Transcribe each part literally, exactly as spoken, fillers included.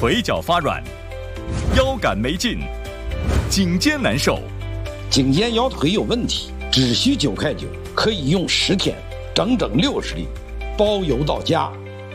腿脚发软，腰杆没劲，颈肩难受。 颈肩腰腿有问题，只需九块九，可以用十天，整整六十粒，包邮到家。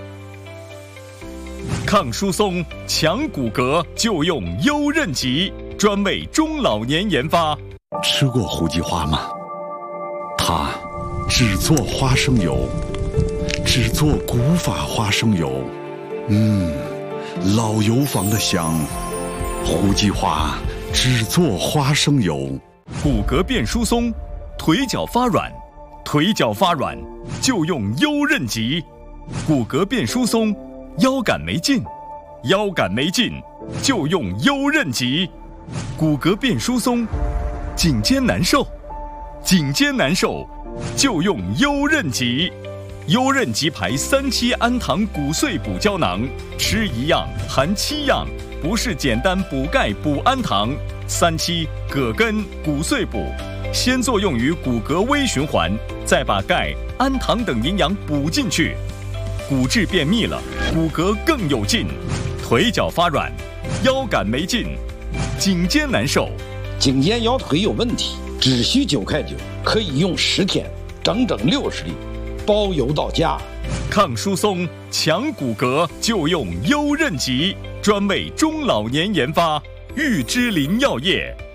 抗疏松、强骨骼，就用优韧吉，专为中老年研发。 吃过胡姬花吗？它只做花生油，只做古法花生油，嗯，老油坊的香。胡姬花只做花生油。 骨骼变疏松，腿脚发软，腿脚发软就用优韧吉。骨骼变疏松，腰杆没劲，腰杆没劲就用优韧吉。骨骼变疏松，颈肩难受，颈肩难受就用优韧吉。优韧吉牌三七氨糖骨碎补胶囊，吃一样含七样，不是简单补钙补氨糖。三七葛根骨碎补，先作用于骨骼微循环，再把钙、氨糖等营养补进去，骨质变密了，骨骼更有劲。腿脚发软，腰杆没劲，颈肩难受。 颈肩腰腿有问题，只需九块九，可以用十天，整整六十粒，包邮到家。 抗疏松、强骨骼，就用优韧吉，专为中老年研发。玉芝林药业。